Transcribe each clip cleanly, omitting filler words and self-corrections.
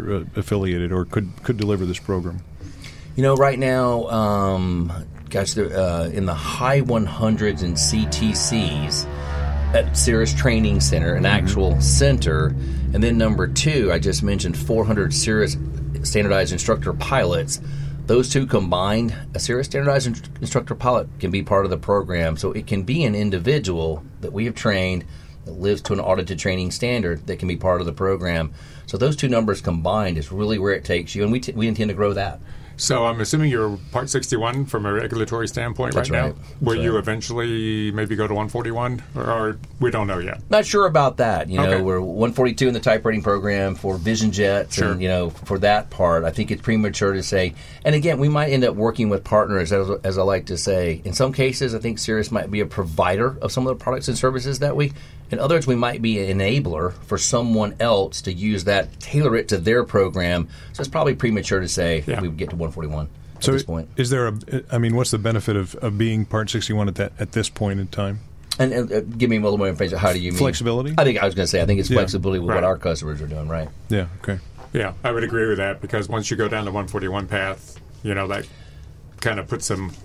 are affiliated or could deliver this program? Right now, they're in the high 100s in CTCs at Cirrus Training Center, an actual center. And then number 2, I just mentioned 400 Cirrus Standardized Instructor Pilots. Those two combined, a Cirrus Standardized Instructor Pilot can be part of the program. So it can be an individual that we have trained that lives to an audited training standard that can be part of the program. So those two numbers combined is really where it takes you, and we intend to grow that. So I'm assuming you're Part 61 from a regulatory standpoint That's right right. now. Will you eventually maybe go to 141, or we don't know yet? Not sure about that. Okay. We're 142 in the type rating program for Vision Jets, Sure. and for that part, I think it's premature to say. And again, we might end up working with partners, as I like to say. In some cases, I think Cirrus might be a provider of some of the products and services that we. In others, we might be an enabler for someone else to use that, tailor it to their program. So it's probably premature to say we would get to 141 at this point. Is there what's the benefit of being Part 61 at this point in time? And give me a little more information. How do you mean? Flexibility? I was going to say, I think it's flexibility with Right. what our customers are doing, right? Yeah, okay. Yeah, I would agree with that, because once you go down the 141 path, that kind of puts some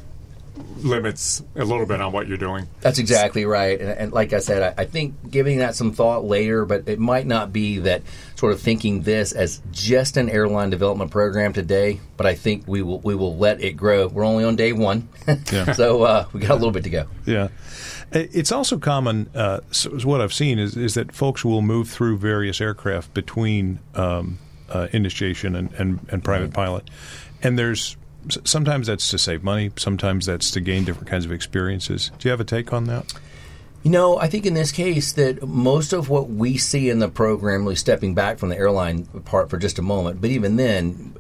limits a little bit on what you're doing. That's exactly right. And like I said, I think giving that some thought later, but it might not be that sort of thinking this as just an airline development program today, but I think we will let it grow. We're only on day 1, so we got a little bit to go. Yeah. It's also common, so what I've seen is that folks will move through various aircraft between initiation and private pilot. And sometimes that's to save money, sometimes that's to gain different kinds of experiences. Do you have a take on that? I think in this case that most of what we see in the program, really stepping back from the airline part for just a moment, but even then,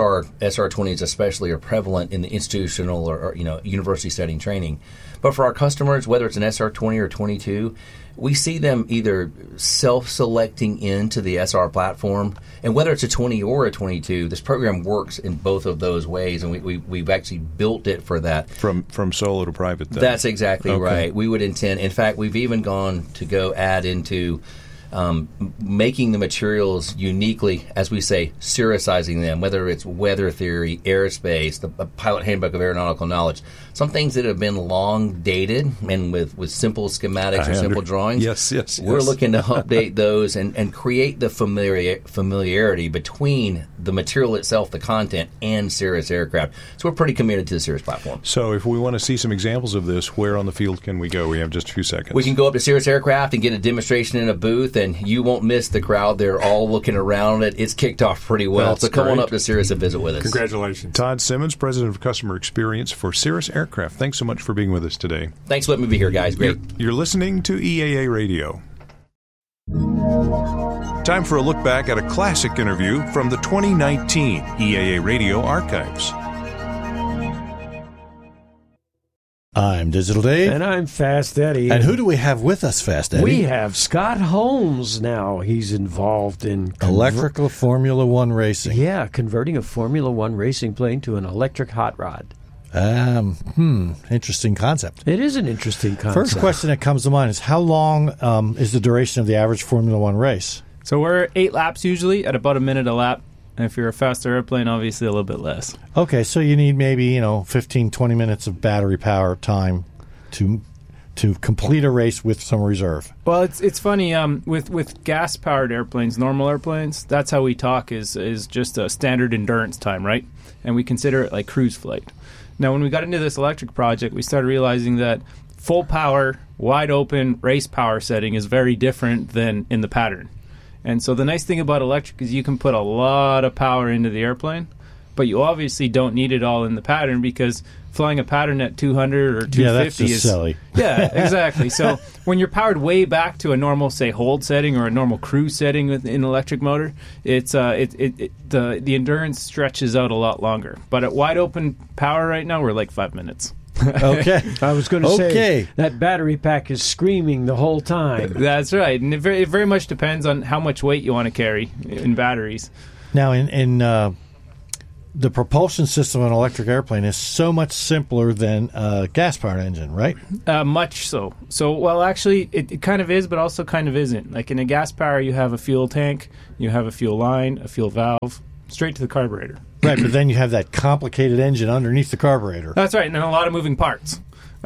SR-20s especially are prevalent in the institutional or university setting training. But for our customers, whether it's an SR-20 or 22, we see them either self-selecting into the SR platform, and whether it's a 20 or a 22, this program works in both of those ways, and we've actually built it for that. From solo to private, then? That's exactly right. We would intend, in fact, we've even gone to go add into making the materials uniquely, as we say, Cirrusizing them, whether it's weather theory, airspace, the Pilot Handbook of Aeronautical Knowledge, some things that have been long dated and with simple schematics or simple drawings. Yes. We're looking to update those and create the familiarity between the material itself, the content, and Cirrus aircraft. So we're pretty committed to the Cirrus platform. So if we want to see some examples of this, where on the field can we go? We have just a few seconds. We can go up to Cirrus Aircraft and get a demonstration in a booth, and you won't miss the crowd. They're all looking around it. It's kicked off pretty well. That's so come on great. up to Cirrus and visit with us. Congratulations. Todd Simmons, President of Customer Experience for Cirrus Aircraft. Thanks so much for being with us today. Thanks for letting me be here, guys. Great. You're listening to EAA Radio. Time for a look back at a classic interview from the 2019 EAA Radio archives. I'm Digital Dave. And I'm Fast Eddie. And who do we have with us, Fast Eddie? We have Scott Holmes now. He's involved in electrical Formula One racing. Yeah, converting a Formula One racing plane to an electric hot rod. Interesting concept. It is an interesting concept. First question that comes to mind is how long is the duration of the average Formula One race? So we're 8 laps usually, at about a minute a lap. And if you're a faster airplane, obviously a little bit less. Okay, so you need maybe 15, 20 minutes of battery power time to complete a race with some reserve. Well, it's funny with gas powered airplanes, normal airplanes. That's how we talk is just a standard endurance time, right? And we consider it like cruise flight. Now, when we got into this electric project, we started realizing that full power, wide open race power setting is very different than in the pattern. And so the nice thing about electric is you can put a lot of power into the airplane, but you obviously don't need it all in the pattern, because flying a pattern at 200 or 250 that's just is silly. Yeah, exactly. So when you're powered way back to a normal, say, hold setting or a normal cruise setting with an electric motor, it's the endurance stretches out a lot longer. But at wide open power right now, we're like 5 minutes. Okay. I was going to say that battery pack is screaming the whole time. That's right. And it very much depends on how much weight you want to carry in batteries. Now, in the propulsion system of an electric airplane is so much simpler than a gas-powered engine, right? Much so. So, well, actually, it kind of is, but also kind of isn't. Like in a gas power, you have a fuel tank, you have a fuel line, a fuel valve, straight to the carburetor. Right, but then you have that complicated engine underneath the carburetor. That's right, and a lot of moving parts.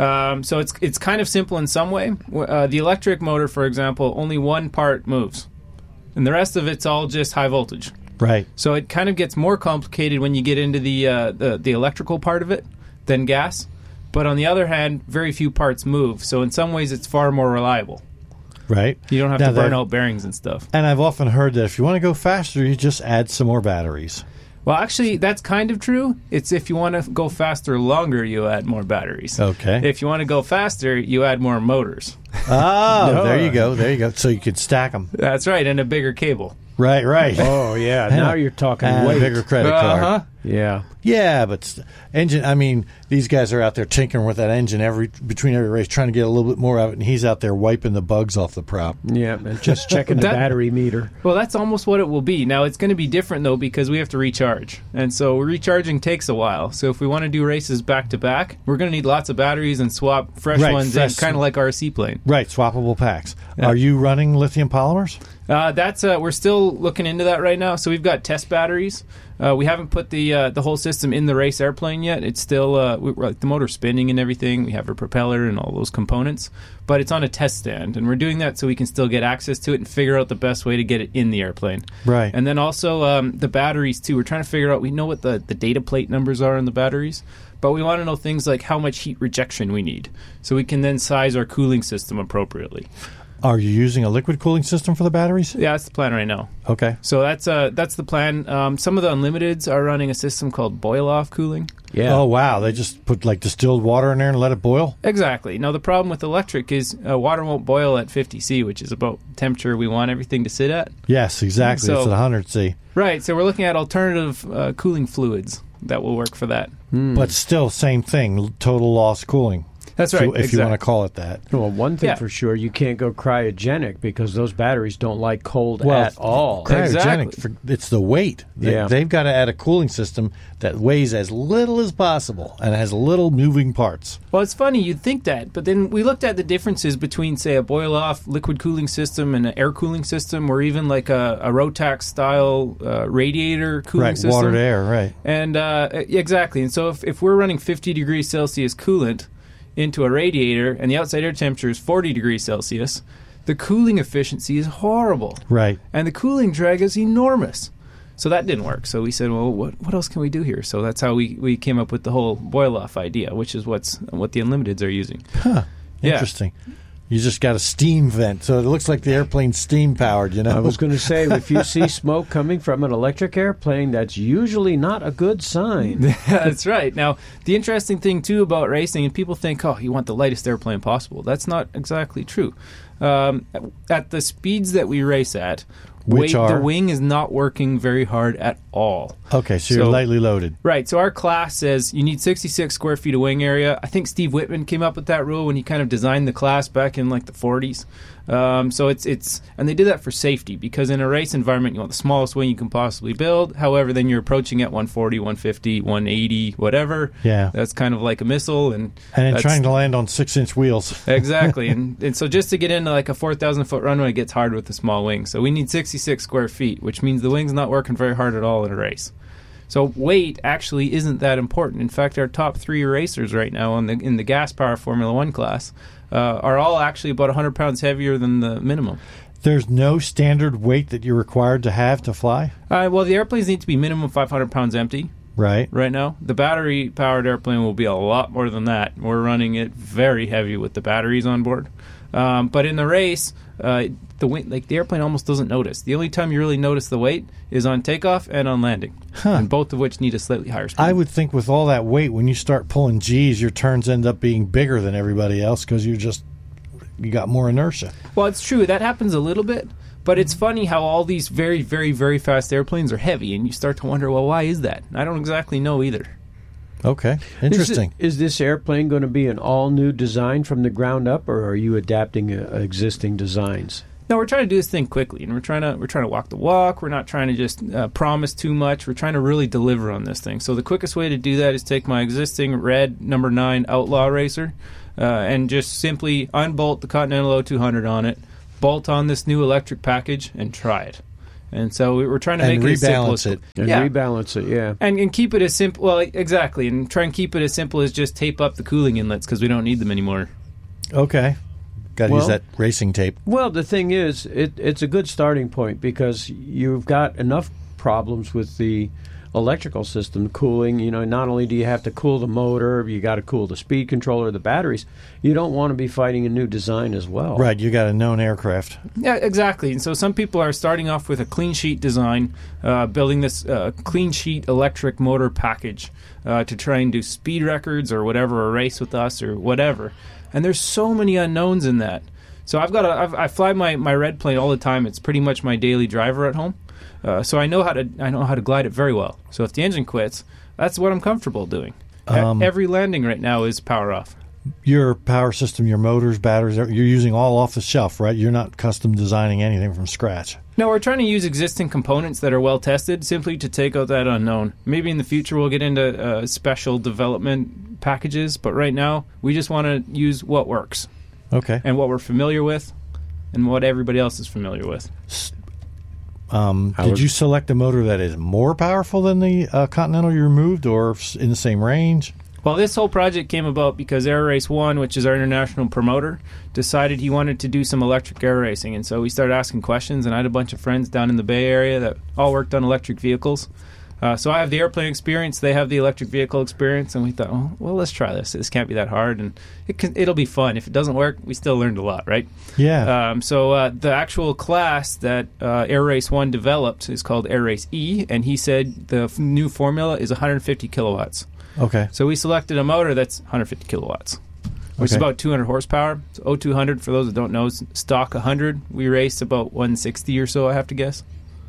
So it's kind of simple in some way. The electric motor, for example, only one part moves, and the rest of it's all just high voltage. Right. So it kind of gets more complicated when you get into the electrical part of it than gas. But on the other hand, very few parts move. So in some ways, it's far more reliable. Right. You don't have to burn out bearings and stuff. And I've often heard that if you want to go faster, you just add some more batteries. Well, actually, that's kind of true. It's if you want to go faster longer, you add more batteries. Okay. If you want to go faster, you add more motors. Oh, there you go. There you go. So you could stack them. That's right, and a bigger cable. Right, right. Oh, yeah. Now you're talking And weight. a bigger credit card. Uh-huh. Yeah. Yeah, but engine, I mean, these guys are out there tinkering with that engine between every race, trying to get a little bit more out of it, and he's out there wiping the bugs off the prop. Yeah, and just checking the battery meter. Well, that's almost what it will be. Now, it's going to be different, though, because we have to recharge. And so recharging takes a while. So if we want to do races back-to-back, we're going to need lots of batteries and swap fresh ones in, kind of like our seaplane. Right, swappable packs. Yeah. Are you running lithium polymers? We're still looking into that right now. So we've got test batteries. We haven't put the whole system in the race airplane yet. It's still the motor's spinning and everything. We have a propeller and all those components, but it's on a test stand, and we're doing that so we can still get access to it and figure out the best way to get it in the airplane. Right. And then also the batteries too. We're trying to figure out. We know what the data plate numbers are in the batteries, but we want to know things like how much heat rejection we need, so we can then size our cooling system appropriately. Are you using a liquid cooling system for the batteries? Yeah, that's the plan right now. Okay. So that's the plan. Some of the Unlimiteds are running a system called boil-off cooling. Yeah. Oh, wow. They just put like distilled water in there and let it boil? Exactly. Now, the problem with electric is water won't boil at 50 C, which is about the temperature we want everything to sit at. Yes, exactly. So- it's at 100 C. Right. So we're looking at alternative cooling fluids that will work for that. But still, same thing, total loss cooling. That's right. If you want to call it that. Well, one thing Yeah. for sure, you can't go cryogenic because those batteries don't like cold Well, at all. Cryogenic, Exactly. it's the weight. Yeah. They've got to add a cooling system that weighs as little as possible and has little moving parts. Well, it's funny, you'd think that, but then we looked at the differences between, say, a boil-off liquid cooling system and an air cooling system, or even like a Rotax-style radiator cooling Right, system. water to air, right. And exactly. And so if we're running 50 degrees Celsius coolant into a radiator and the outside air temperature is 40 degrees Celsius, the cooling efficiency is horrible. Right. And the cooling drag is enormous. So that didn't work. So we said, well, what else can we do here? So that's how we came up with the whole boil-off idea, which is what the Unlimiteds are using. Huh. Yeah. Interesting. You just got a steam vent, so it looks like the airplane's steam-powered, you know? I was going to say, if you see smoke coming from an electric airplane, that's usually not a good sign. That's right. Now, the interesting thing, too, about racing, and people think, oh, you want the lightest airplane possible. That's not exactly true. At the speeds that we race at, the wing is not working very hard at all. Okay, so you're lightly loaded. Right. So our class says you need 66 square feet of wing area. I think Steve Whitman came up with that rule when he kind of designed the class back in like the 40s. So it's and they did that for safety, because in a race environment you want the smallest wing you can possibly build. However, then you're approaching at 140, 150, 180, whatever. Yeah. That's kind of like a missile, and then that's trying to land on 6-inch wheels. Exactly. and so just to get into like a 4,000-foot runway, it gets hard with the small wing. So we need 66 square feet, which means the wing's not working very hard at all in a race. So weight actually isn't that important. In fact, our top 3 racers right now in the gas power Formula 1 class are all actually about 100 pounds heavier than the minimum. There's no standard weight that you're required to have to fly? Well, the airplanes need to be minimum 500 pounds empty. Right. Right now. The battery-powered airplane will be a lot more than that. We're running it very heavy with the batteries on board. But in the race, the airplane almost doesn't notice. The only time you really notice the weight is on takeoff and on landing, and both of which need a slightly higher speed. I would think with all that weight, when you start pulling G's, your turns end up being bigger than everybody else because you got more inertia. Well, it's true. That happens a little bit. But it's funny how all these very, very, very fast airplanes are heavy, and you start to wonder, well, why is that? I don't exactly know either. Okay, interesting. Is this airplane going to be an all-new design from the ground up, or are you adapting existing designs? No, we're trying to do this thing quickly, and we're trying to walk the walk. We're not trying to just promise too much. We're trying to really deliver on this thing. So the quickest way to do that is take my existing red number 9 Outlaw racer and just simply unbolt the Continental 0200 on it, bolt on this new electric package, and try it. And so we're trying to make it as simple as rebalance it, yeah. And keep it as simple. Well, exactly, and try and keep it as simple as just tape up the cooling inlets because we don't need them anymore. Okay. Got to use that racing tape. Well, the thing is, it's a good starting point because you've got enough problems with the electrical system cooling. You know, not only do you have to cool the motor, you got to cool the speed controller, the batteries. You don't want to be fighting a new design as well. Right, you got a known aircraft. Yeah, exactly. And so some people are starting off with a clean sheet design, building this clean sheet electric motor package to try and do speed records or whatever, or race with us or whatever. And there's so many unknowns in that. So I fly my red plane all the time. It's pretty much my daily driver at home. So I know how to glide it very well. So if the engine quits, that's what I'm comfortable doing. Every landing right now is power off. Your power system, your motors, batteries, you're using all off the shelf, right? You're not custom designing anything from scratch. No, we're trying to use existing components that are well tested simply to take out that unknown. Maybe in the future we'll get into special development packages, but right now we just want to use what works. Okay. And what we're familiar with and what everybody else is familiar with. Did you select a motor that is more powerful than the Continental you removed or in the same range? Well, this whole project came about because Air Race One, which is our international promoter, decided he wanted to do some electric air racing. And so we started asking questions, and I had a bunch of friends down in the Bay Area that all worked on electric vehicles. So I have the airplane experience, they have the electric vehicle experience, and we thought, well, let's try this. This can't be that hard, and it'll be fun. If it doesn't work, we still learned a lot, right? Yeah. So the actual class that Air Race 1 developed is called Air Race E, and he said the new formula is 150 kilowatts. Okay. So we selected a motor that's 150 kilowatts, which is about 200 horsepower. So 0200, for those that don't know, is stock 100. We raced about 160 or so, I have to guess.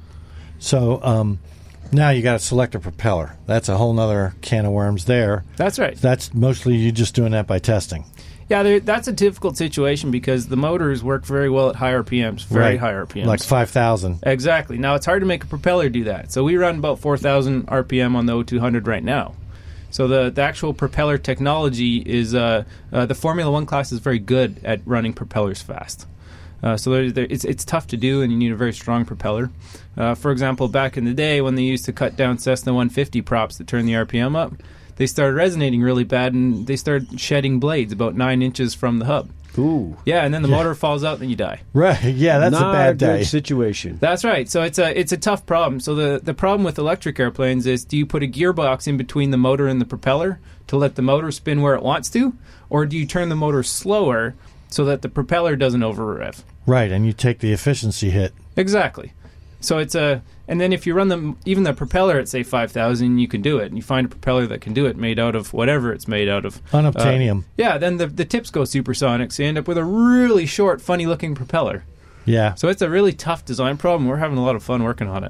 So now you got to select a propeller. That's a whole other can of worms there. That's right. That's mostly you just doing that by testing. Yeah, that's a difficult situation because the motors work very well at high RPMs, very high RPMs. Like 5,000. Exactly. Now, it's hard to make a propeller do that. So we run about 4,000 RPM on the 0200 right now. So the actual propeller technology is the Formula One class is very good at running propellers fast. So it's tough to do, and you need a very strong propeller. For example, back in the day when they used to cut down Cessna 150 props to turn the RPM up, they started resonating really bad, and they started shedding blades about 9 inches from the hub. Ooh. Yeah, and then the motor falls out, and you die. Right. Yeah, that's Not a bad day. good situation. That's right. So it's a tough problem. So the problem with electric airplanes is, do you put a gearbox in between the motor and the propeller to let the motor spin where it wants to, or do you turn the motor slower so that the propeller doesn't over-rev? Right, and you take the efficiency hit. Exactly. So and then if you run even the propeller at, say, 5,000, you can do it. And you find a propeller that can do it made out of whatever it's made out of. Unobtainium. Yeah, then the tips go supersonic, so you end up with a really short, funny-looking propeller. Yeah. So it's a really tough design problem. We're having a lot of fun working on it.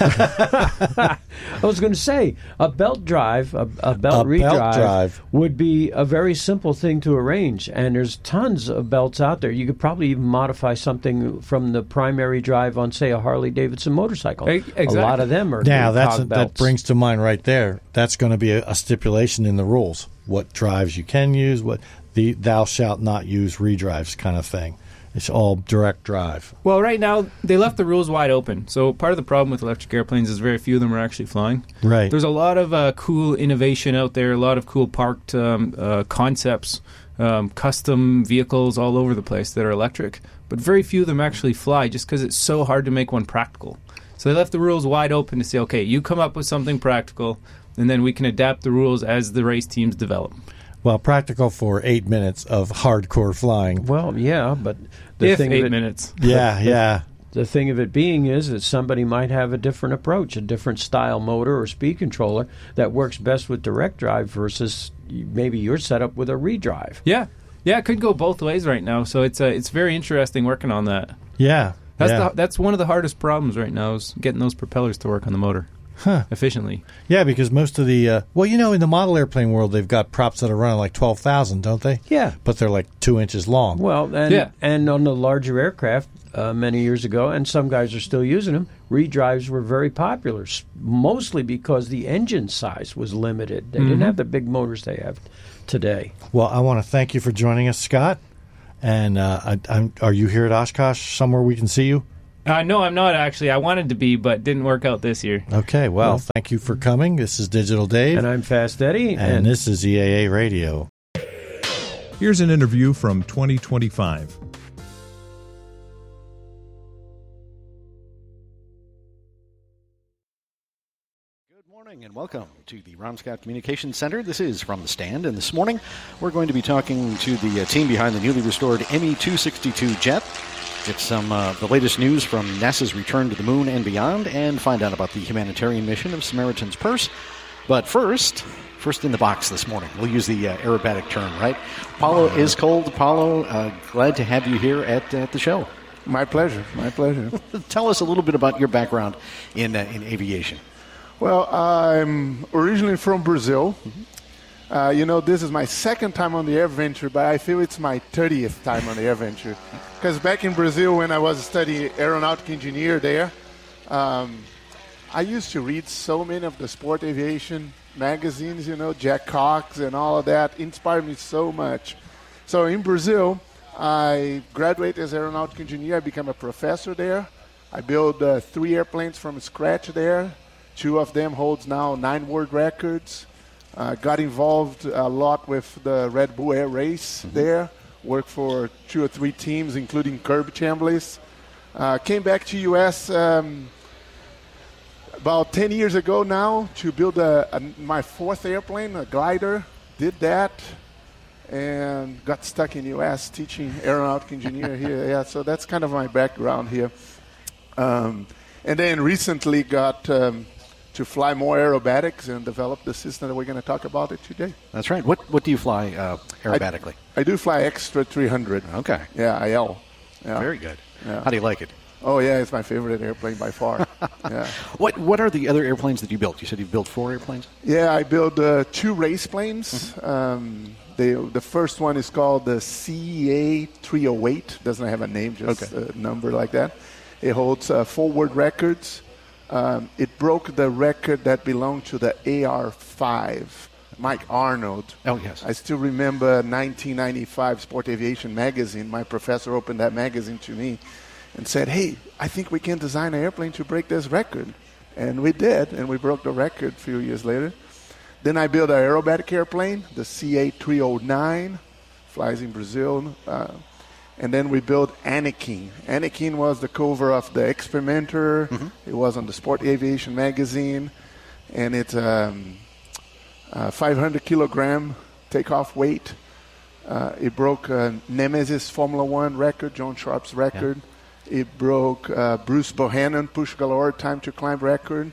I was going to say, a belt drive, a belt redrive would be a very simple thing to arrange. And there's tons of belts out there. You could probably even modify something from the primary drive on, say, a Harley-Davidson motorcycle. Exactly. A lot of them are now cog belts. That brings to mind right there. That's going to be a stipulation in the rules. What drives you can use, what the thou shalt not use redrives kind of thing. It's all direct drive. Well, right now, they left the rules wide open. So part of the problem with electric airplanes is very few of them are actually flying. Right. There's a lot of cool innovation out there, a lot of cool parked concepts, custom vehicles all over the place that are electric. But very few of them actually fly just because it's so hard to make one practical. So they left the rules wide open to say, okay, you come up with something practical, and then we can adapt the rules as the race teams develop. Well, practical for 8 minutes of hardcore flying. Well, yeah, but if 8 minutes. Yeah. The thing of it being is that somebody might have a different approach, a different style motor or speed controller that works best with direct drive versus maybe your setup with a redrive. Yeah, it could go both ways right now. So it's very interesting working on that. Yeah. That's one of the hardest problems right now is getting those propellers to work on the motor. efficiently. Yeah, because most of the in the model airplane world, they've got props that are running like 12,000, don't they? Yeah, but they're like 2 inches long. Well, and on the larger aircraft many years ago, and some guys are still using them, redrives were very popular, mostly because the engine size was limited. They didn't have the big motors they have today. Well, I want to thank you for joining us, Scott. And are you here at Oshkosh somewhere we can see you? No, I'm not actually. I wanted to be, but didn't work out this year. Okay, well, thank you for coming. This is Digital Dave. And I'm Fast Eddie. And this is EAA Radio. Here's an interview from 2025. And welcome to the Ramscott Communications Center. This is From the Stand, and this morning we're going to be talking to the team behind the newly restored ME-262 jet, get some the latest news from NASA's return to the moon and beyond, and find out about the humanitarian mission of Samaritan's Purse. But first in the box this morning, we'll use the aerobatic term, right? Paulo is cold. Paulo, glad to have you here at the show. My pleasure. Tell us a little bit about your background in aviation. Well, I'm originally from Brazil. This is my second time on the AirVenture, but I feel it's my 30th time on the AirVenture. Because back in Brazil, when I was studying aeronautical engineer there, I used to read so many of the sport aviation magazines, Jack Cox and all of that. Inspired me so much. So in Brazil, I graduated as aeronautical engineer. I became a professor there. I built 3 airplanes from scratch there. 2 of them holds now 9 world records. Got involved a lot with the Red Bull Air Race there. Worked for 2 or 3 teams, including Kirby Chambliss. Came back to U.S. About 10 years ago now to build my 4th airplane, a glider. Did that and got stuck in U.S. teaching aeronautical engineer here. Yeah, so that's kind of my background here. And then recently got to fly more aerobatics and develop the system that we're going to talk about it today. That's right. What do you fly aerobatically? I do fly Extra 300. Okay. Yeah, IL. Yeah. Very good. Yeah. How do you like it? Oh, yeah, it's my favorite airplane by far. Yeah. What are the other airplanes that you built? You said you built 4 airplanes? Yeah, I built 2 race planes. The first one is called the CEA 308. Doesn't have a name, just a number like that. It holds 4 world records. It broke the record that belonged to the AR-5, Mike Arnold. Oh, yes. I still remember 1995 Sport Aviation magazine. My professor opened that magazine to me and said, hey, I think we can design an airplane to break this record. And we did, and we broke the record a few years later. Then I built an aerobatic airplane, the CA-309, flies in Brazil. And then we built Anakin. Anakin was the cover of the Experimenter. It was on the Sport Aviation magazine. And it's 500 kilogram takeoff weight. It broke Nemesis Formula One record, John Sharp's record. Yeah. It broke Bruce Bohannon Push Galore time to climb record.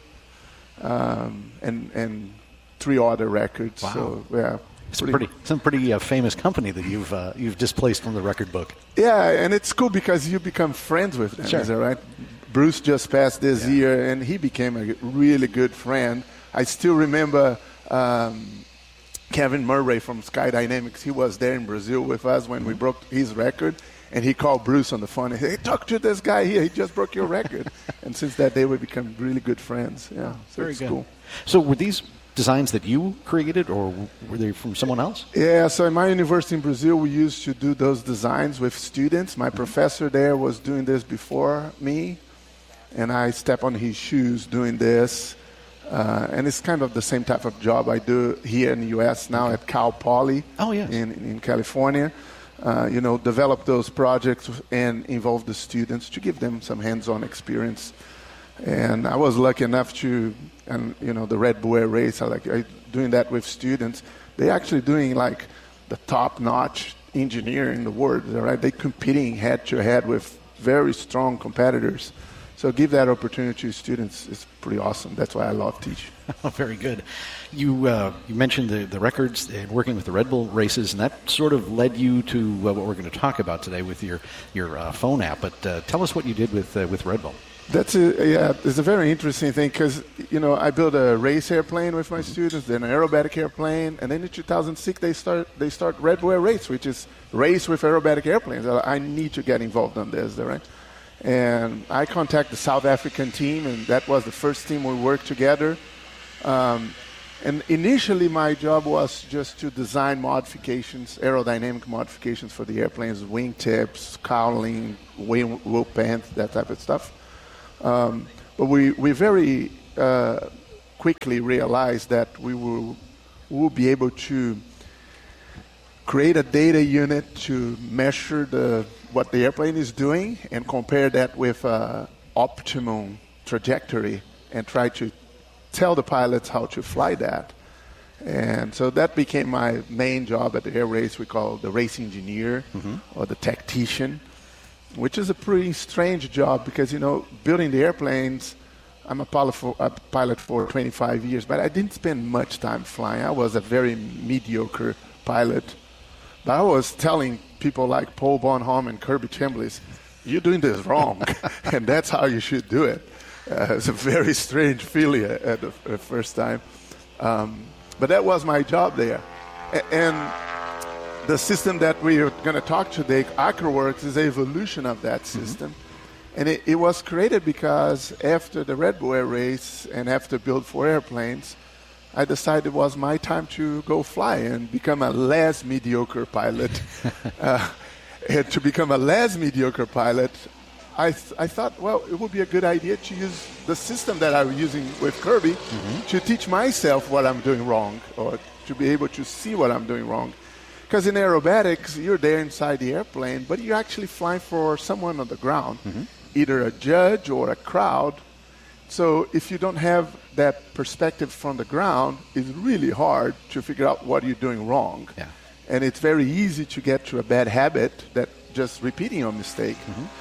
And 3 other records. Wow. So, yeah. It's a pretty famous company that you've displaced from the record book. Yeah, and it's cool because you become friends with them. Sure. Is that right? Bruce just passed this year, and he became a really good friend. I still remember Kevin Murray from Skydynamics. He was there in Brazil with us when we broke his record, and he called Bruce on the phone and said, hey, talk to this guy here. He just broke your record. And since that day, we become really good friends. Yeah, so very it's good. Cool. So were these designs that you created, or were they from someone else? Yeah, so in my university in Brazil, we used to do those designs with students. My professor there was doing this before me, and I step on his shoes doing this. And it's kind of the same type of job I do here in the U.S. now at Cal Poly in California. Develop those projects and involve the students to give them some hands-on experience. And I was lucky enough to, the Red Bull Air Race, I doing that with students. They're actually doing like the top-notch engineer in the world, right? They're competing head-to-head with very strong competitors. So give that opportunity to students. It's pretty awesome. That's why I love teaching. Very good. You mentioned the records and working with the Red Bull races, and that sort of led you to what we're going to talk about today with your phone app. But tell us what you did with Red Bull. It's a very interesting thing because, I built a race airplane with my students, then an aerobatic airplane, and then in 2006 they start Red Bull Air Race, which is race with aerobatic airplanes. I need to get involved on this, right? And I contacted the South African team, and that was the first team we worked together. And initially my job was just to design modifications, aerodynamic modifications for the airplanes, wing tips, cowling, wheel pants, that type of stuff. But we very quickly realized that we will be able to create a data unit to measure what the airplane is doing and compare that with optimum trajectory and try to tell the pilots how to fly that. And so that became my main job at the air race. We call the race engineer or the tactician, which is a pretty strange job because, building the airplanes, I'm a pilot for 25 years, but I didn't spend much time flying. I was a very mediocre pilot. But I was telling people like Paul Bonhomme and Kirby Chambliss, you're doing this wrong, and that's how you should do it. It's a very strange feeling at the first time. But that was my job there. And the system that we're going to talk today, AcroWorks, is an evolution of that system. And it was created because after the Red Bull Air Race and after Build 4 airplanes, I decided it was my time to go fly and become a less mediocre pilot. And to become a less mediocre pilot, I thought, well, it would be a good idea to use the system that I was using with Kirby to teach myself what I'm doing wrong or to be able to see what I'm doing wrong. Because in aerobatics, you're there inside the airplane, but you're actually flying for someone on the ground, either a judge or a crowd. So if you don't have that perspective from the ground, it's really hard to figure out what you're doing wrong. Yeah. And it's very easy to get to a bad habit that just repeating your mistake.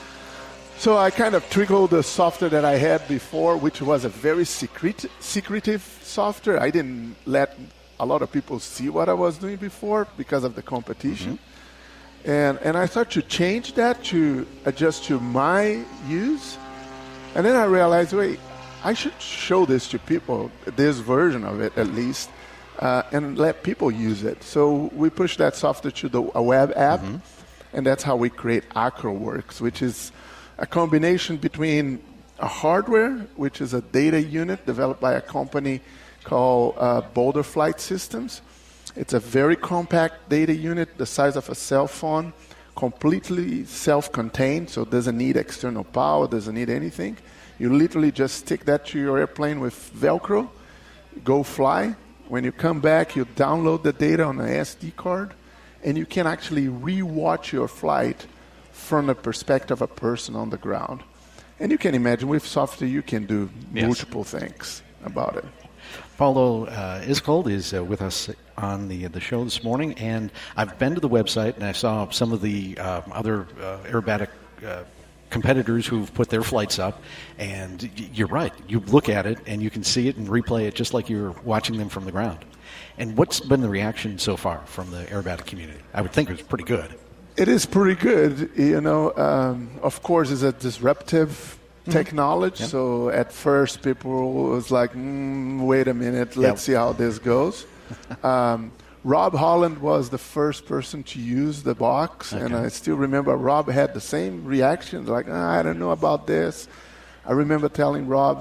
So I kind of trickled the software that I had before, which was a very secretive software. I didn't let a lot of people see what I was doing before because of the competition. And I started to change that to adjust to my use. And then I realized, wait, I should show this to people, this version of it at least, and let people use it. So we pushed that software to a web app, and that's how we create AcroWorks, which is a combination between a hardware, which is a data unit developed by a company called Boulder Flight Systems. It's a very compact data unit, the size of a cell phone, completely self-contained, so it doesn't need external power, doesn't need anything. You literally just stick that to your airplane with Velcro, go fly. When you come back, you download the data on an SD card, and you can actually re-watch your flight from the perspective of a person on the ground. And you can imagine with software you can do multiple things about it. Paulo Iskold is with us on the show this morning, and I've been to the website and I saw some of the other aerobatic competitors who've put their flights up, and you're right. You look at it and you can see it and replay it just like you're watching them from the ground. And what's been the reaction so far from the aerobatic community? I would think it's pretty good. It is pretty good. Of course, it's a disruptive technology. Yep. So at first, people was like, wait a minute, let's see how this goes. Rob Holland was the first person to use the box, and I still remember Rob had the same reaction, like, I don't know about this. I remember telling Rob,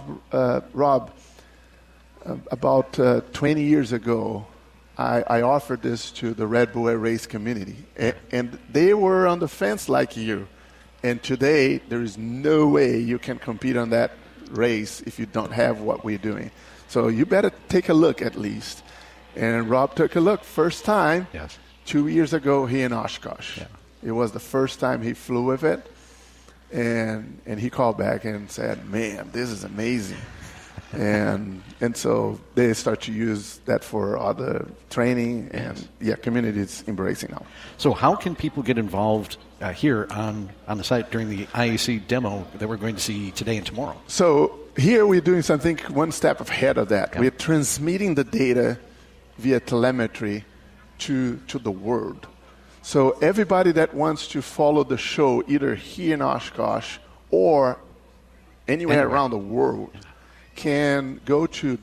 about 20 years ago, I offered this to the Red Bull Air Race community, and they were on the fence like you. And today, there is no way you can compete on that race if you don't have what we're doing. So you better take a look at least. And Rob took a look first time 2 years ago here in Oshkosh. Yeah. It was the first time he flew with it. And he called back and said, man, this is amazing. and so they start to use that for other training, and community is embracing now. So how can people get involved here on the site during the IAC demo that we're going to see today and tomorrow? So here we're doing something one step ahead of that. Yep. We're transmitting the data via telemetry to the world. So everybody that wants to follow the show, either here in Oshkosh or anywhere around the world can go to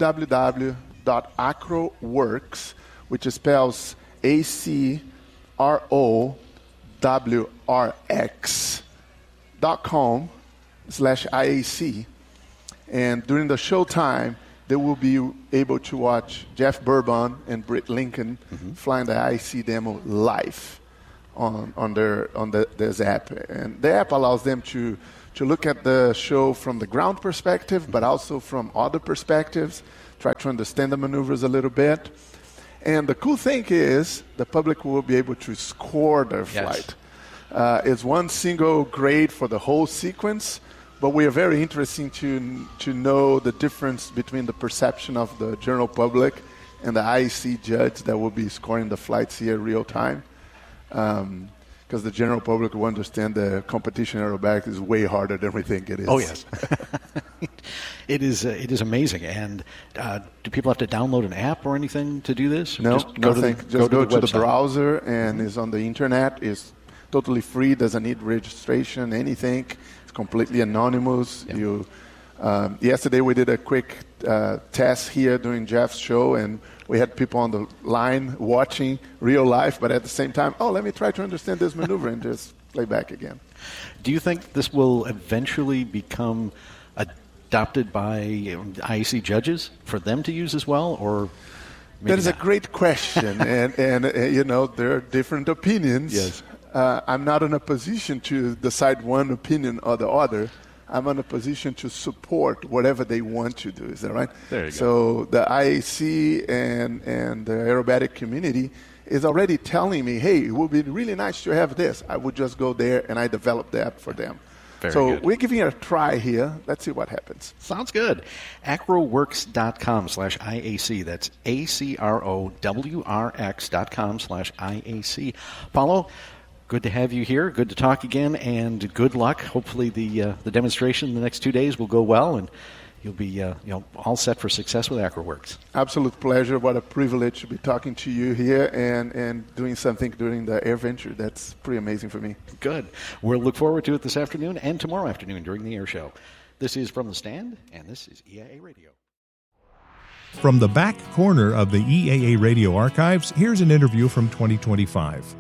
www.acroworks, which spells ACROWRX.com/IAC. And during the showtime, they will be able to watch Jeff Bourbon and Britt Lincoln flying the IAC demo live on this app. And the app allows them to look at the show from the ground perspective, but also from other perspectives, try to understand the maneuvers a little bit. And the cool thing is the public will be able to score their flight. It's one single grade for the whole sequence, but we are very interested to know the difference between the perception of the general public and the IAC judge that will be scoring the flights here real time. Because the general public will understand the competition aerobatic is way harder than we think it is. Oh, yes. It is amazing. And do people have to download an app or anything to do this? No, just go nothing. Just go to the browser, and it's on the internet. It's totally free. Doesn't need registration, anything. It's completely anonymous. Yeah. Yesterday we did a quick test here during Jeff's show, and we had people on the line watching real life, but at the same time, let me try to understand this maneuver and just play back again. Do you think this will eventually become adopted by IAC judges for them to use as well, or that is a great question, and there are different opinions. Yes. I'm not in a position to decide one opinion or the other. I'm in a position to support whatever they want to do. Is that right? There you go. So the IAC and the aerobatic community is already telling me, hey, it would be really nice to have this. I would just go there and I develop that for them. Very so good. we're giving it a try here. Let's see what happens. Sounds good. Acroworks.com/IAC. That's ACROWRX.com/IAC. Paulo, good to have you here. Good to talk again, and good luck. Hopefully the demonstration in the next 2 days will go well, and you'll be all set for success with AcroWorks. Absolute pleasure. What a privilege to be talking to you here and doing something during the air venture. That's pretty amazing for me. Good. We'll look forward to it this afternoon and tomorrow afternoon during the air show. This is From the Stand, and this is EAA Radio. From the back corner of the EAA Radio archives, here's an interview from 2025.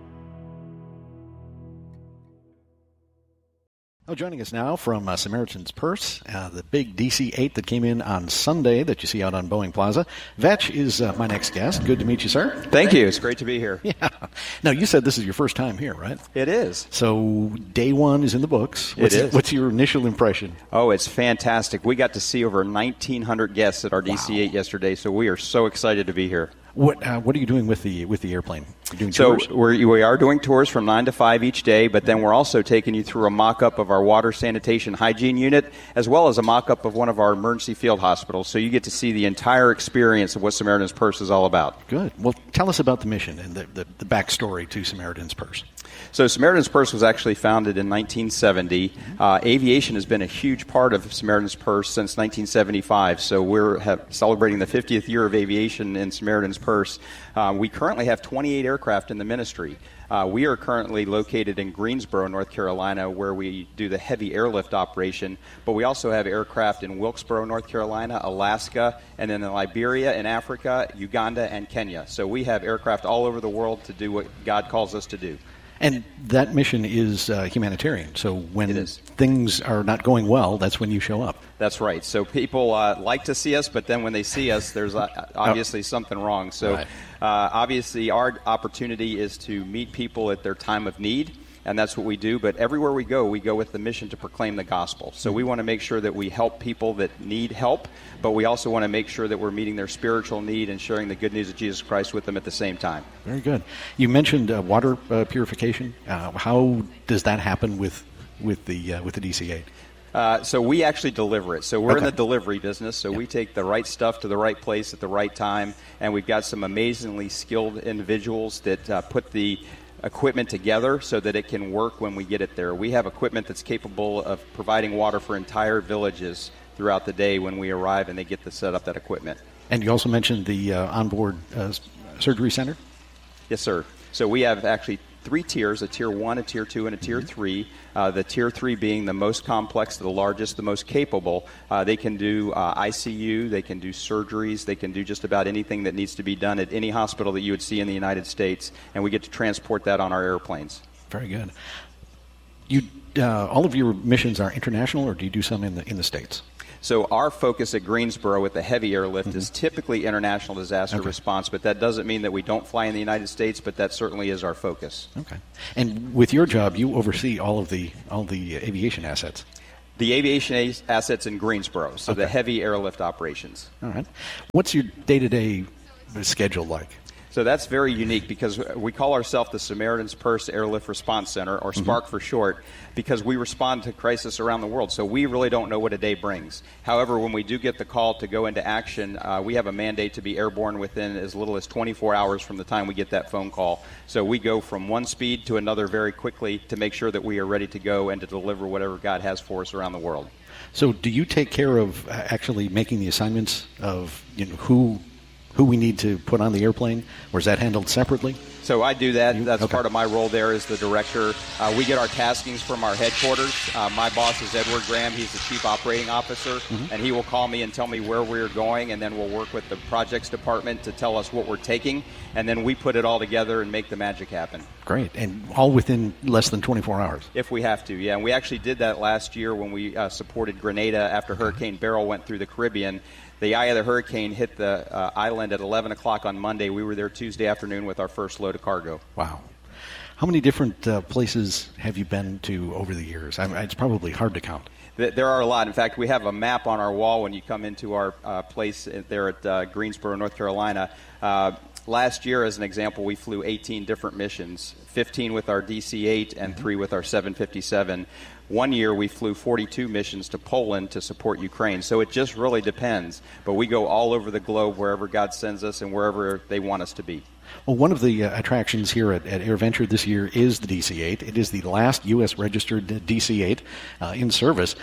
Joining us now from Samaritan's Purse, the big DC-8 that came in on Sunday that you see out on Boeing Plaza. Vetch is my next guest. Good to meet you, sir. Thank you. It's great to be here. Yeah. Now, you said this is your first time here, right? It is. So day one is in the books. It is. What's your initial impression? Oh, it's fantastic. We got to see over 1,900 guests at our DC-8 yesterday, so we are so excited to be here. What are you doing with the airplane? You're doing so tours? We are doing tours from 9 to 5 each day, but then we're also taking you through a mock-up of our water sanitation hygiene unit, as well as a mock-up of one of our emergency field hospitals. So you get to see the entire experience of what Samaritan's Purse is all about. Good. Well, tell us about the mission and the backstory to Samaritan's Purse. So Samaritan's Purse was actually founded in 1970. Aviation has been a huge part of Samaritan's Purse since 1975. So we're celebrating the 50th year of aviation in Samaritan's Purse. We currently have 28 aircraft in the ministry. We are currently located in Greensboro, North Carolina, where we do the heavy airlift operation. But we also have aircraft in Wilkesboro, North Carolina, Alaska, and then in Liberia, in Africa, Uganda, and Kenya. So we have aircraft all over the world to do what God calls us to do. And that mission is humanitarian. So when things are not going well, that's when you show up. That's right. So people like to see us, but then when they see us, there's obviously something wrong. So obviously our opportunity is to meet people at their time of need, and that's what we do. But everywhere we go with the mission to proclaim the gospel. So we want to make sure that we help people that need help, but we also want to make sure that we're meeting their spiritual need and sharing the good news of Jesus Christ with them at the same time. Very good. You mentioned water purification. How does that happen with the DC-8? So we actually deliver it. So we're in the delivery business. So we take the right stuff to the right place at the right time, and we've got some amazingly skilled individuals that put the equipment together so that it can work when we get it there. We have equipment that's capable of providing water for entire villages throughout the day when we arrive and they get to set up that equipment. And you also mentioned the onboard surgery center? Yes, sir. So we have actually 3 tiers, a Tier 1, a Tier 2, and a Tier 3. The Tier 3 being the most complex, the largest, the most capable. They can do ICU, they can do surgeries, they can do just about anything that needs to be done at any hospital that you would see in the United States, and we get to transport that on our airplanes. Very good. All of your missions are international, or do you do some in the States? So our focus at Greensboro with the heavy airlift is typically international disaster response, but that doesn't mean that we don't fly in the United States, but that certainly is our focus. Okay. And with your job, you oversee all of the aviation assets. The aviation assets in Greensboro, so the heavy airlift operations. All right. What's your day-to-day schedule like? So that's very unique because we call ourselves the Samaritan's Purse Airlift Response Center, or SPARC for short, because we respond to crisis around the world. So we really don't know what a day brings. However, when we do get the call to go into action, we have a mandate to be airborne within as little as 24 hours from the time we get that phone call. So we go from one speed to another very quickly to make sure that we are ready to go and to deliver whatever God has for us around the world. So do you take care of actually making the assignments of who we need to put on the airplane, or is that handled separately? So I do that. That's part of my role there as the director. We get our taskings from our headquarters. My boss is Edward Graham. He's the chief operating officer, and he will call me and tell me where we're going, and then we'll work with the projects department to tell us what we're taking, and then we put it all together and make the magic happen. Great. And all within less than 24 hours? If we have to, yeah. And we actually did that last year when we supported Grenada after Hurricane Beryl went through the Caribbean. The eye of the hurricane hit the island at 11 o'clock on Monday. We were there Tuesday afternoon with our first load of cargo. Wow. How many different places have you been to over the years? It's probably hard to count. There are a lot. In fact, we have a map on our wall when you come into our place there at Greensboro, North Carolina. Last year, as an example, we flew 18 different missions, 15 with our DC-8 and 3 with our 757. One year, we flew 42 missions to Poland to support Ukraine. So it just really depends. But we go all over the globe wherever God sends us and wherever they want us to be. Well, one of the attractions here at AirVenture this year is the DC-8. It is the last U.S. registered DC-8 in service.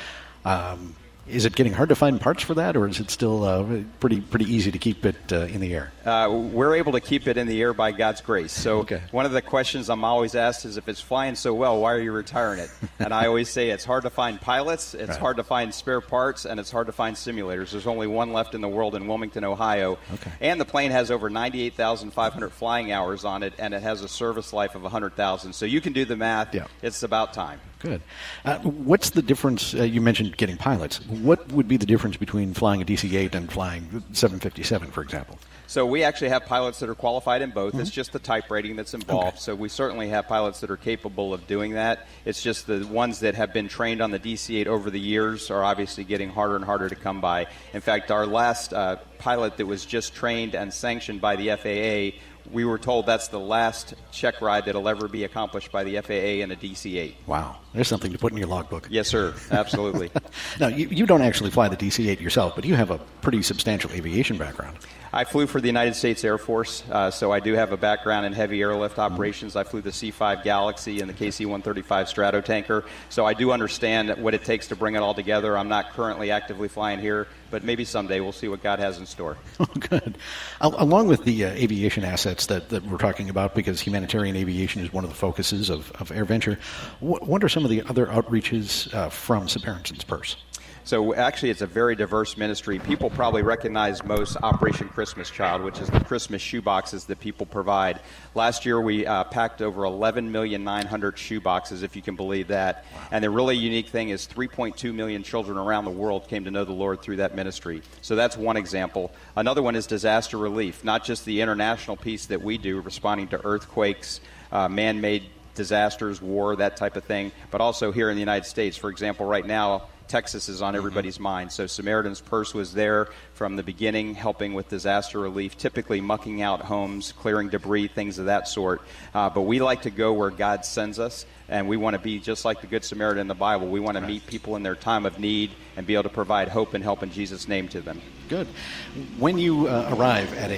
Is it getting hard to find parts for that, or is it still pretty easy to keep it in the air? We're able to keep it in the air by God's grace. So one of the questions I'm always asked is, if it's flying so well, why are you retiring it? And I always say it's hard to find pilots, it's hard to find spare parts, and it's hard to find simulators. There's only one left in the world in Wilmington, Ohio. And the plane has over 98,500 flying hours on it, and it has a service life of 100,000. So you can do the math. It's about time. Good. What's the difference? You mentioned getting pilots. What would be the difference between flying a DC-8 and flying 757, for example? So we actually have pilots that are qualified in both. It's just the type rating that's involved. So we certainly have pilots that are capable of doing that. It's just the ones that have been trained on the DC-8 over the years are obviously getting harder and harder to come by. In fact, our last pilot that was just trained and sanctioned by the FAA, we were told that's the last check ride that will ever be accomplished by the FAA in a DC-8. Wow. There's something to put in your logbook. Yes, sir. Absolutely. Now, you don't actually fly the DC-8 yourself, but you have a pretty substantial aviation background. I flew for the United States Air Force, so I do have a background in heavy airlift operations. I flew the C-5 Galaxy and the KC-135 Stratotanker, so I do understand what it takes to bring it all together. I'm not currently actively flying here, but maybe someday we'll see what God has in store. Oh, good. Along with the aviation assets that we're talking about, because humanitarian aviation is one of the focuses of AirVenture, what are some of the other outreaches from Samaritan's Purse? So actually, it's a very diverse ministry. People probably recognize most Operation Christmas Child, which is the Christmas shoe boxes that people provide. Last year, we packed over 11,900,000 shoe boxes, if you can believe that. And the really unique thing is 3.2 million children around the world came to know the Lord through that ministry. So that's one example. Another one is disaster relief, not just the international piece that we do, responding to earthquakes, man-made disasters, war, that type of thing, but also here in the United States. For example, right now, Texas is on everybody's mind. So Samaritan's Purse was there from the beginning, helping with disaster relief, typically mucking out homes, clearing debris, things of that sort. But we like to go where God sends us, and we want to be just like the Good Samaritan in the Bible. We want to meet people in their time of need and be able to provide hope and help in Jesus' name to them. Good. When you arrive at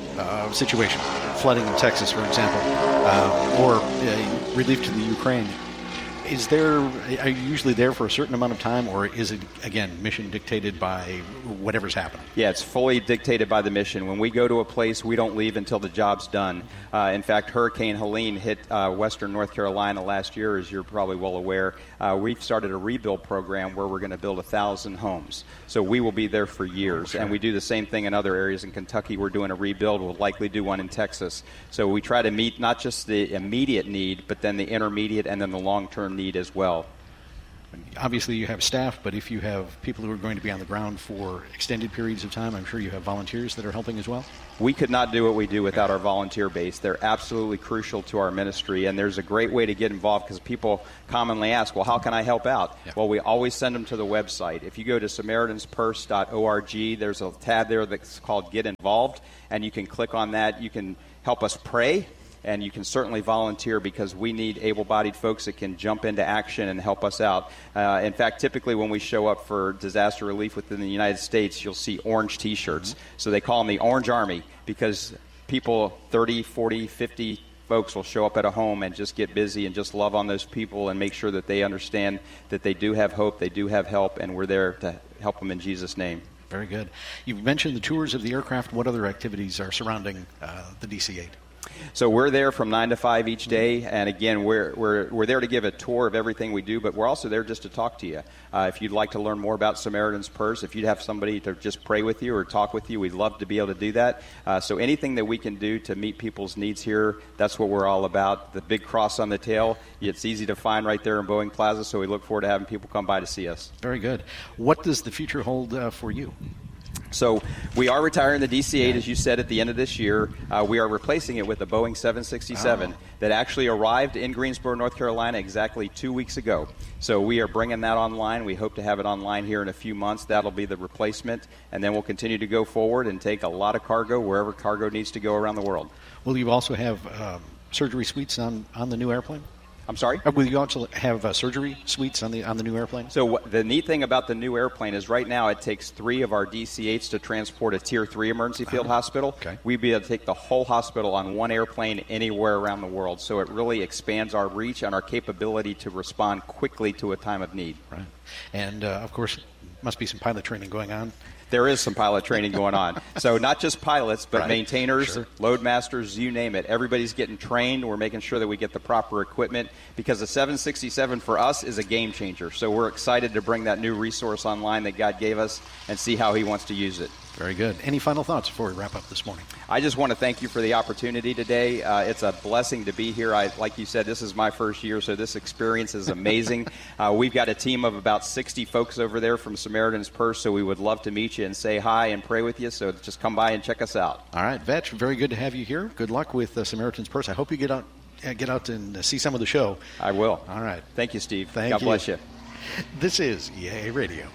a situation, flooding in Texas, for example, or relief to the Ukraine, Are you usually there for a certain amount of time, or is it, again, mission dictated by whatever's happening? Yeah, it's fully dictated by the mission. When we go to a place, we don't leave until the job's done. In fact, Hurricane Helene hit western North Carolina last year, as you're probably well aware. We've started a rebuild program where we're going to build 1,000 homes. So we will be there for years. Okay. And we do the same thing in other areas. In Kentucky, we're doing a rebuild. We'll likely do one in Texas. So we try to meet not just the immediate need, but then the intermediate and then the long-term need as well. Obviously, you have staff, but if you have people who are going to be on the ground for extended periods of time, I'm sure you have volunteers that are helping as well? We could not do what we do without our volunteer base. They're absolutely crucial to our ministry, and there's a great way to get involved because people commonly ask, well, how can I help out? Yeah. Well, we always send them to the website. If you go to SamaritansPurse.org, there's a tab there that's called Get Involved, and you can click on that. You can help us pray. And you can certainly volunteer because we need able-bodied folks that can jump into action and help us out. In fact, typically when we show up for disaster relief within the United States, you'll see orange T-shirts. Mm-hmm. So they call them the Orange Army because people, 30, 40, 50 folks will show up at a home and just get busy and just love on those people and make sure that they understand that they do have hope, they do have help, and we're there to help them in Jesus' name. Very good. You've mentioned the tours of the aircraft. What other activities are surrounding the DC-8? So we're there from 9 to 5 each day, and again, we're there to give a tour of everything we do, but we're also there just to talk to you. If you'd like to learn more about Samaritan's Purse, if you'd have somebody to just pray with you or talk with you, we'd love to be able to do that. So anything that we can do to meet people's needs here, that's what we're all about. The big cross on the tail, it's easy to find right there in Boeing Plaza, so we look forward to having people come by to see us. Very good. What does the future hold for you? So we are retiring the DC-8, as you said, at the end of this year. We are replacing it with a Boeing 767 that actually arrived in Greensboro, North Carolina exactly 2 weeks ago. So we are bringing that online. We hope to have it online here in a few months. That'll be the replacement, and then we'll continue to go forward and take a lot of cargo wherever cargo needs to go around the world. Will you also have surgery suites on the new airplane? I'm sorry? Will you also have surgery suites on the new airplane? So the neat thing about the new airplane is right now it takes 3 of our DC-8s to transport a Tier 3 emergency field hospital. Okay. We'd be able to take the whole hospital on one airplane anywhere around the world. So it really expands our reach and our capability to respond quickly to a time of need. Right. And, of course, must be some pilot training going on. There is some pilot training going on. So not just pilots, but maintainers, sure. Load masters, you name it. Everybody's getting trained. We're making sure that we get the proper equipment because the 767 for us is a game changer. So we're excited to bring that new resource online that God gave us and see how he wants to use it. Very good. Any final thoughts before we wrap up this morning? I just want to thank you for the opportunity today. It's a blessing to be here. Like you said, this is my first year, so this experience is amazing. We've got a team of about 60 folks over there from Samaritan's Purse, so we would love to meet you and say hi and pray with you. So just come by and check us out. All right, Vetch, very good to have you here. Good luck with Samaritan's Purse. I hope you get out and see some of the show. I will. All right. Thank you, Steve. Thank God you. bless you. This is EAA Radio.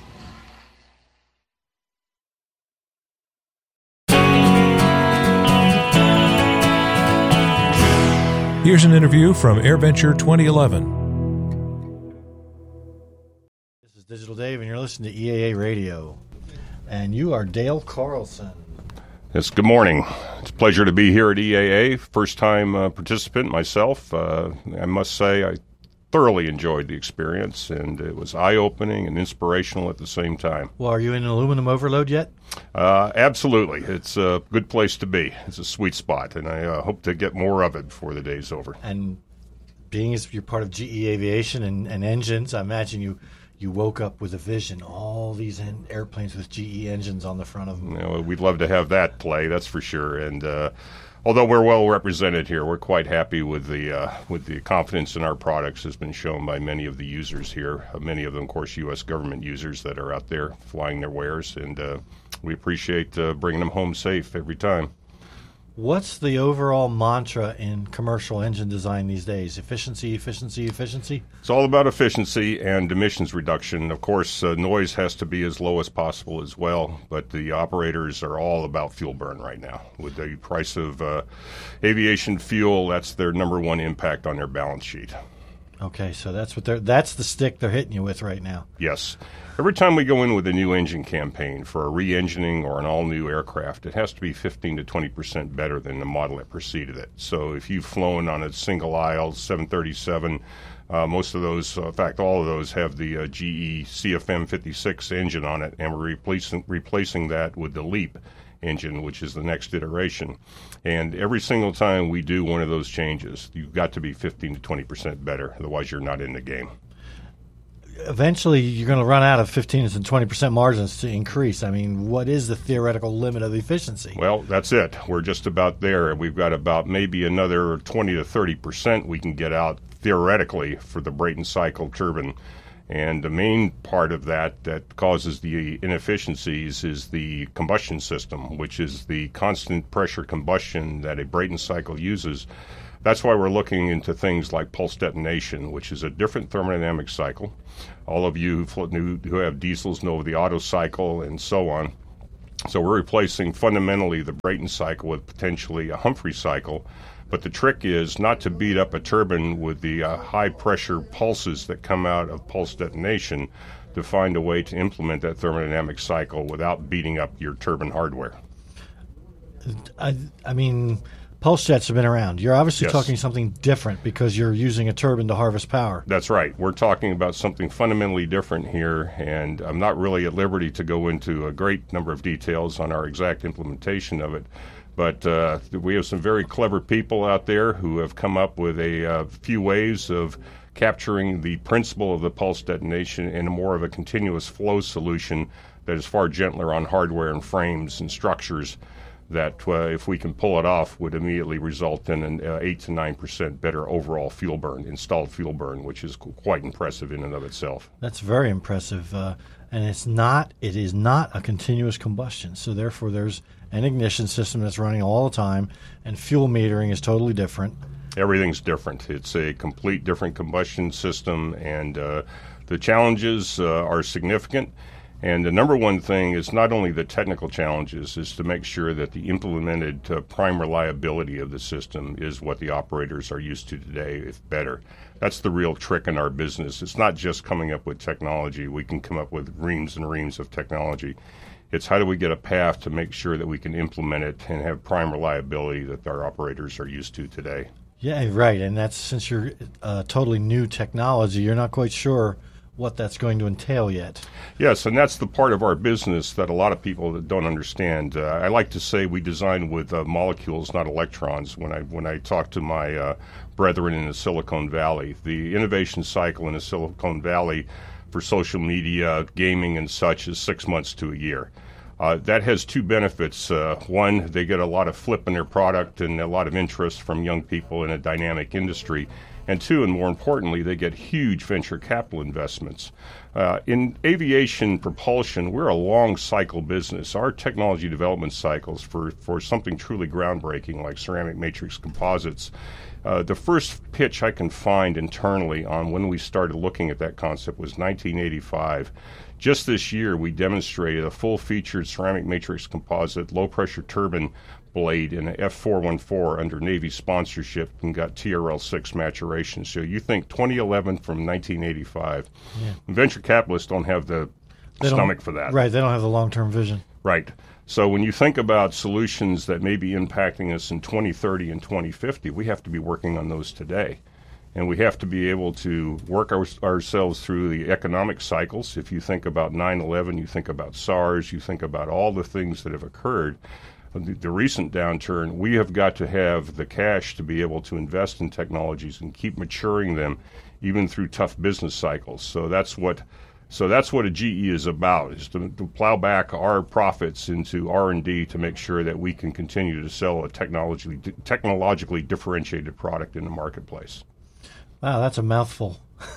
Here's an interview from AirVenture 2011. This is Digital Dave, and you're listening to EAA Radio. And you are Dale Carlson. Yes, good morning. It's a pleasure to be here at EAA. First-time participant myself. I must say I thoroughly enjoyed the experience, and it was eye-opening and inspirational at the same time. Well, are you in aluminum overload yet? Absolutely. It's a good place to be. It's a sweet spot, and I hope to get more of it before the day's over. And being as you're part of GE Aviation and engines, I imagine you woke up with a vision, all these airplanes with GE engines on the front of them. You know, we'd love to have that play, that's for sure. And although we're well represented here, we're quite happy with the confidence in our products has been shown by many of the users here. Many of them, of course, U.S. government users that are out there flying their wares, and we appreciate bringing them home safe every time. What's the overall mantra in commercial engine design these days? Efficiency, efficiency, efficiency? It's all about efficiency and emissions reduction. Of course, noise has to be as low as possible as well, but the operators are all about fuel burn right now. With the price of aviation fuel, that's their number one impact on their balance sheet. Okay, so that's the stick they're hitting you with right now. Yes. Every time we go in with a new engine campaign for a re-engining or an all-new aircraft, it has to be 15 to 20% better than the model that preceded it. So if you've flown on a single-aisle 737, most of those, in fact, all of those have the GE CFM56 engine on it, and we're replacing that with the LEAP engine, which is the next iteration. And every single time we do one of those changes, you've got to be 15 to 20% better. Otherwise, you're not in the game. Eventually, you're going to run out of 15 to 20% margins to increase. I mean, what is the theoretical limit of efficiency? Well, that's it. We're just about there. We've got about maybe another 20 to 30% we can get out theoretically for the Brayton cycle turbine. And the main part of that causes the inefficiencies is the combustion system, which is the constant pressure combustion that a Brayton cycle uses. That's why we're looking into things like pulse detonation, which is a different thermodynamic cycle. All of you who have diesels know the Otto cycle and so on. So we're replacing fundamentally the Brayton cycle with potentially a Humphrey cycle. But the trick is not to beat up a turbine with the high-pressure pulses that come out of pulse detonation, to find a way to implement that thermodynamic cycle without beating up your turbine hardware. I mean, pulse jets have been around. You're obviously Yes. talking something different because you're using a turbine to harvest power. That's right. We're talking about something fundamentally different here, and I'm not really at liberty to go into a great number of details on our exact implementation of it. But we have some very clever people out there who have come up with a few ways of capturing the principle of the pulse detonation in more of a continuous flow solution that is far gentler on hardware and frames and structures that, if we can pull it off, would immediately result in an 8 to 9% better overall fuel burn, installed fuel burn, which is quite impressive in and of itself. That's very impressive. And it is not a continuous combustion. So therefore there's an ignition system that's running all the time, and fuel metering is totally different. Everything's different. It's a complete different combustion system, and the challenges are significant. And the number one thing is not only the technical challenges, is to make sure that the implemented prime reliability of the system is what the operators are used to today, if better. That's the real trick in our business. It's not just coming up with technology. We can come up with reams and reams of technology. It's how do we get a path to make sure that we can implement it and have prime reliability that our operators are used to today. Yeah, right. And that's, since you're totally new technology, you're not quite sure what that's going to entail yet. Yes, and that's the part of our business that a lot of people don't understand. I like to say we design with molecules, not electrons. When I talk to my brethren in the Silicon Valley, the innovation cycle in the Silicon Valley for social media, gaming, and such is 6 months to a year. That has two benefits. One, they get a lot of flip in their product and a lot of interest from young people in a dynamic industry. And two, and more importantly, they get huge venture capital investments. In aviation propulsion, we're a long cycle business. Our technology development cycles for something truly groundbreaking like ceramic matrix composites, the first pitch I can find internally on when we started looking at that concept was 1985. Just this year, we demonstrated a full-featured ceramic matrix composite low-pressure turbine blade in an F414 under Navy sponsorship and got TRL-6 maturation. So you think 2011 from 1985. Yeah. Venture capitalists don't have the stomach for that. Right, they don't have the long-term vision. Right. So when you think about solutions that may be impacting us in 2030 and 2050, we have to be working on those today. And we have to be able to work ourselves through the economic cycles. If you think about 9/11, you think about SARS, you think about all the things that have occurred. The recent downturn, we have got to have the cash to be able to invest in technologies and keep maturing them even through tough business cycles. So that's what a GE is about, is to plow back our profits into R&D to make sure that we can continue to sell a technologically differentiated product in the marketplace. Wow, that's a mouthful.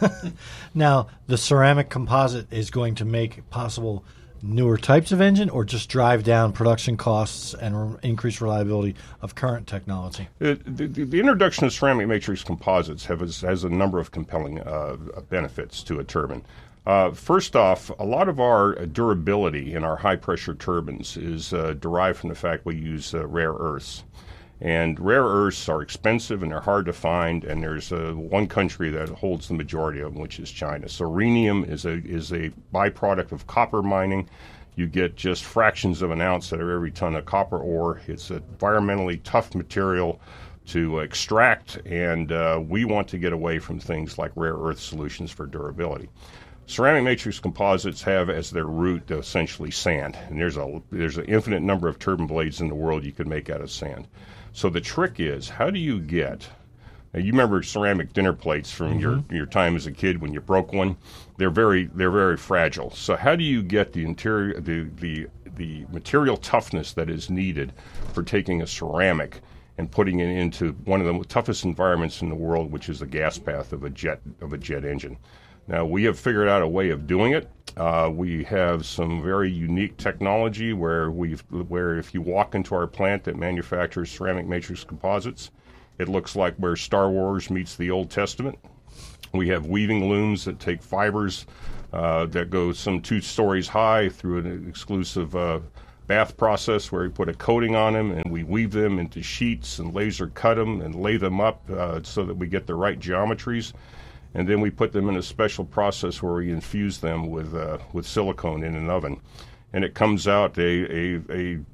Now, the ceramic composite is going to make possible newer types of engine, or just drive down production costs and increase reliability of current technology? The introduction of ceramic matrix composites has a number of compelling benefits to a turbine. First off, a lot of our durability in our high-pressure turbines is derived from the fact we use rare earths. And rare earths are expensive and they're hard to find, and there's one country that holds the majority of them, which is China. So rhenium is a byproduct of copper mining. You get just fractions of an ounce out of every ton of copper ore. It's an environmentally tough material to extract, and we want to get away from things like rare earth solutions for durability. Ceramic matrix composites have as their root essentially sand, and there's an infinite number of turbine blades in the world you could make out of sand. So the trick is, how do you get? You remember ceramic dinner plates from your time as a kid when you broke one? They're very fragile. So how do you get the interior the material toughness that is needed for taking a ceramic and putting it into one of the toughest environments in the world, which is the gas path of a jet engine? Now, we have figured out a way of doing it. We have some very unique technology where if you walk into our plant that manufactures ceramic matrix composites, it looks like where Star Wars meets the Old Testament. We have weaving looms that take fibers that go some 2 stories high through an exclusive bath process where we put a coating on them, and we weave them into sheets and laser cut them and lay them up so that we get the right geometries. And then we put them in a special process where we infuse them with silicone in an oven. And it comes out a